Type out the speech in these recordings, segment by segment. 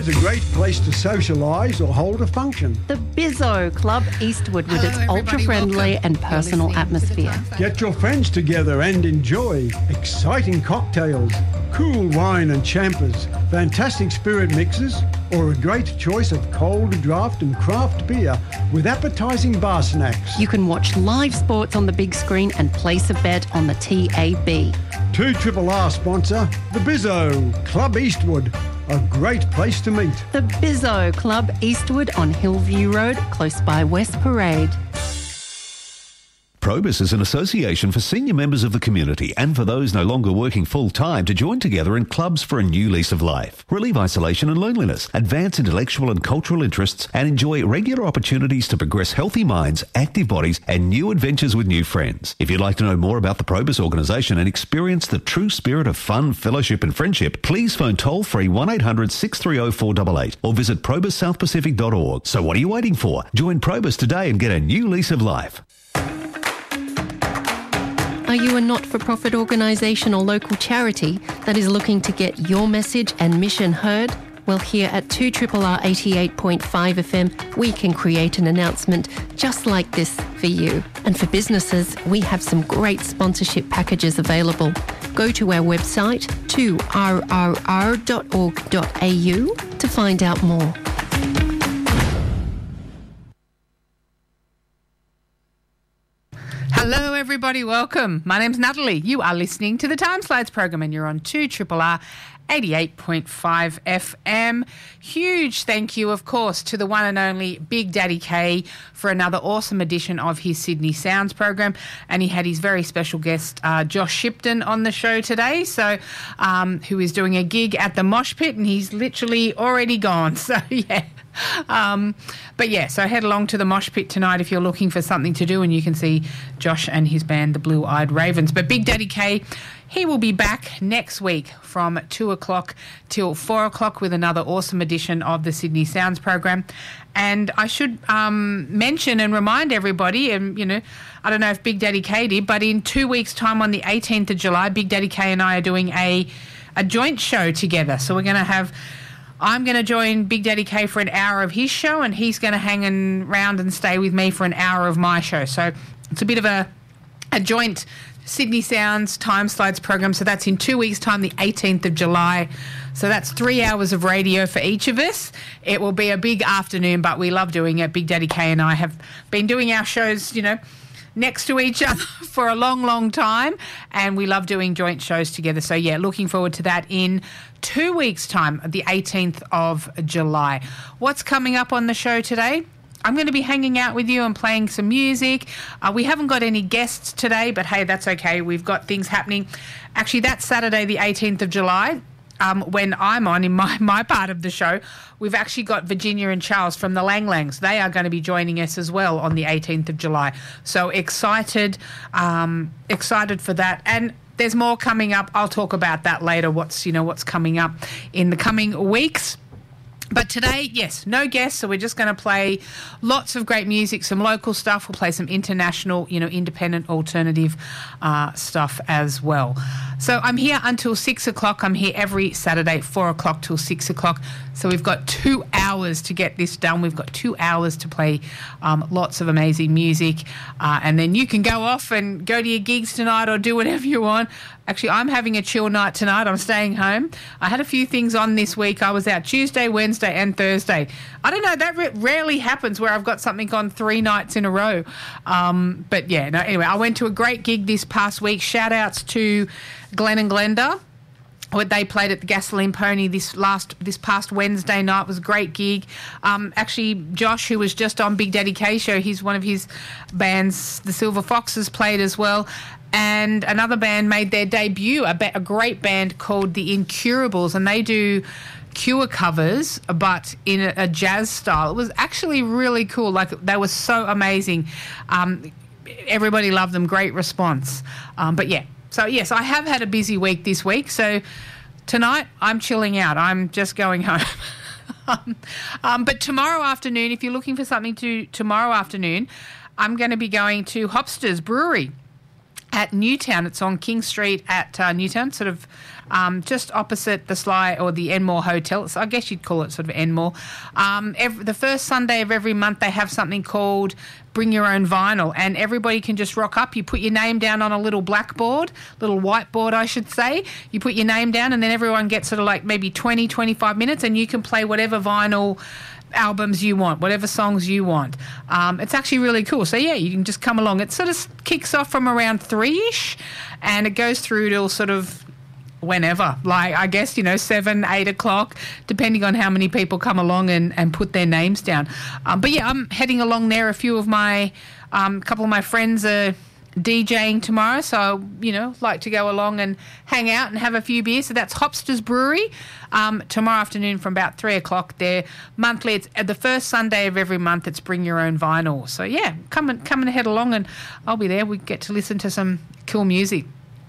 a great place to socialise or hold a function. The Bizzo Club Eastwood with its ultra-friendly and personal atmosphere. Get your friends together and enjoy exciting cocktails, cool wine and champers, fantastic spirit mixes, or a great choice of cold draft and craft beer with appetising bar snacks. You can watch live sports on the big screen and place a bet on the TAB. 2RRR sponsor, the Bizzo Club Eastwood, a great place to meet. The Bizzo Club Eastwood on Hillview Road, close by West Parade. Probus is an association for senior members of the community and for those no longer working full-time to join together in clubs for a new lease of life, relieve isolation and loneliness, advance intellectual and cultural interests, and enjoy regular opportunities to progress healthy minds, active bodies, and new adventures with new friends. If you'd like to know more about the Probus organisation and experience the true spirit of fun, fellowship and friendship, please phone toll-free 1800 630 488 or visit probussouthpacific.org. So what are you waiting for? Join Probus today and get a new lease of life. Are you a not-for-profit organisation or local charity that is looking to get your message and mission heard? Well, here at 2RRR 88.5 FM, we can create an announcement just like this for you. And for businesses, we have some great sponsorship packages available. Go to our website, 2rrr.org.au, to find out more. Hello everybody, welcome. My name's Natalie. You are listening to the Time Slides program and you're on 2RRR 88.5 FM. Huge thank you, of course, to the one and only Big Daddy K for another awesome edition of his Sydney Sounds program. And he had his very special guest, Josh Shipton, on the show today, so who is doing a gig at the Mosh Pit, and he's literally already gone. So, yeah. But yeah, so head along to the Mosh Pit tonight if you're looking for something to do, and you can see Josh and his band, the Blue Eyed Ravens. But Big Daddy K, he will be back next week from 2 o'clock till 4 o'clock with another awesome edition of the Sydney Sounds program. And I should mention and remind everybody, and, you know, I don't know if Big Daddy K did, but in 2 weeks' time on the 18th of July, Big Daddy K and I are doing a joint show together. So we're going to have... I'm going to join Big Daddy K for an hour of his show, and he's going to hang around and stay with me for an hour of my show. So it's a bit of a joint Sydney Sounds Time Slides program. So that's in 2 weeks' time, the 18th of July. So that's 3 hours of radio for each of us. It will be a big afternoon, but we love doing it. Big Daddy K and I have been doing our shows, you know, next to each other for a long, long time, and we love doing joint shows together. So, yeah, looking forward to that in 2 weeks' time, the 18th of July. What's coming up on the show today? I'm going to be hanging out with you and playing some music. We haven't got any guests today, but, hey, that's okay. We've got things happening. Actually, that's Saturday, the 18th of July. When I'm on in my part of the show, we've actually got Virginia and Charles from the Lang Langs. They are going to be joining us as well on the 18th of July. So excited for that. And there's more coming up. I'll talk about that later, what's coming up in the coming weeks. But today, yes, no guests, so we're just going to play lots of great music, some local stuff. We'll play some international, independent, alternative stuff as well. So I'm here until 6 o'clock. I'm here every Saturday, 4 o'clock till 6 o'clock. So we've got 2 hours to get this done. We've got 2 hours to play lots of amazing music. And then you can go off and go to your gigs tonight or do whatever you want. Actually, I'm having a chill night tonight. I'm staying home. I had a few things on this week. I was out Tuesday, Wednesday and Thursday. I don't know, that rarely happens where I've got something on 3 nights in a row. But yeah, no, anyway, I went to a great gig this past week. Shout outs to Glenn and Glenda. They played at the Gasoline Pony this past Wednesday night. It was a great gig. Actually, Josh, who was just on Big Daddy K show, he's one of his bands, the Silver Foxes, played as well. And another band made their debut, a great band called the Incurables, and they do Cure covers, but in a jazz style. It was actually really cool. Like, they were so amazing. Everybody loved them. Great response. But yeah. So, yes, I have had a busy week this week. So tonight I'm chilling out. I'm just going home. But tomorrow afternoon, if you're looking for something to tomorrow afternoon, I'm going to be going to Hopster's Brewery. at Newtown. It's on King Street at Newtown, sort of just opposite the Sly or the Enmore Hotel. So I guess you'd call it sort of Enmore. The first Sunday of every month they have something called Bring Your Own Vinyl, and everybody can just rock up. You put your name down on a little blackboard, little whiteboard I should say. You put your name down and then everyone gets sort of like maybe 20, 25 minutes and you can play whatever vinyl albums you want, whatever songs you want. It's actually really cool. So yeah, you can just come along. It sort of kicks off from around 3-ish and it goes through till sort of whenever, like I guess, 7, 8 o'clock, depending on how many people come along and put their names down. But yeah, I'm heading along there. A few of my, couple of my friends are DJing tomorrow, so like to go along and hang out and have a few beers. So that's Hopsters Brewery tomorrow afternoon from about 3 o'clock. There monthly. It's the first Sunday of every month. It's Bring Your Own Vinyl. So yeah, come and head along, and I'll be there. We get to listen to some cool music.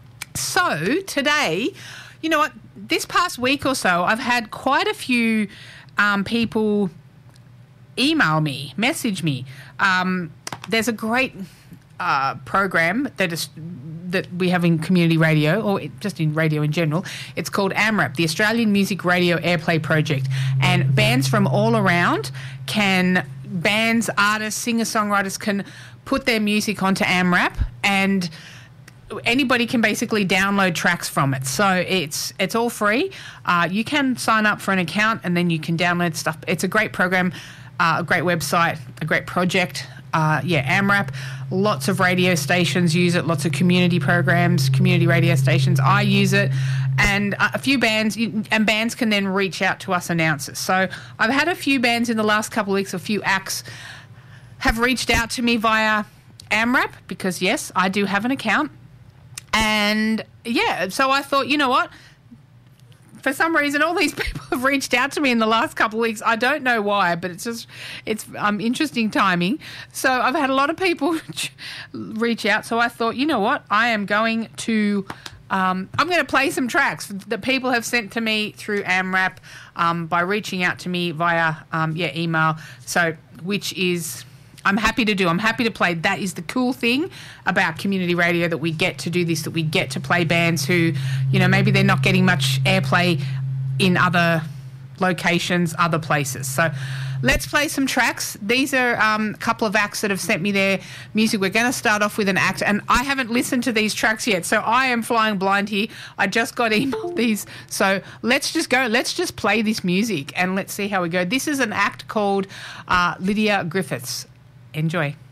So today, you know what? This past week or so, I've had quite a few people email me, message me. There's a great program that we have in community radio, or just in radio in general. It's called AMRAP, the Australian Music Radio Airplay Project, and bands from all around bands, artists, singer-songwriters can put their music onto AMRAP, and anybody can basically download tracks from it. So it's all free. You can sign up for an account and then you can download stuff. It's a great program, a great website, a great project. AMRAP. Lots of radio stations use it, lots of community programs, community radio stations. I use it, and a few bands, and bands can then reach out to us announcers. So I've had a few bands in the last couple of weeks, a few acts have reached out to me via AMRAP, because yes, I do have an account. And yeah, so I thought, you know what? For some reason, all these people have reached out to me in the last couple of weeks. I don't know why, but it's interesting timing. So I've had a lot of people reach out. So I thought, you know what? I am going to I'm going to play some tracks that people have sent to me through AMRAP by reaching out to me via email. So which is I'm happy to do. I'm happy to play. That is the cool thing about community radio, that we get to do this, that we get to play bands who, maybe they're not getting much airplay in other locations, other places. So let's play some tracks. These are a couple of acts that have sent me their music. We're going to start off with an act, and I haven't listened to these tracks yet, so I am flying blind here. I just got emailed these. So let's just go. Let's just play this music, and let's see how we go. This is an act called Lydia Griffiths. Enjoy.